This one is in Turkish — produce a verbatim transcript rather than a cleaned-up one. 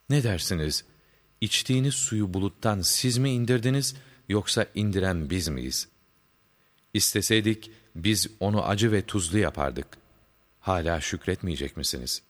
Ne dersiniz? İçtiğiniz suyu buluttan siz mi indirdiniz, yoksa indiren biz miyiz? İsteseydik biz onu acı ve tuzlu yapardık. Hala şükretmeyecek misiniz?"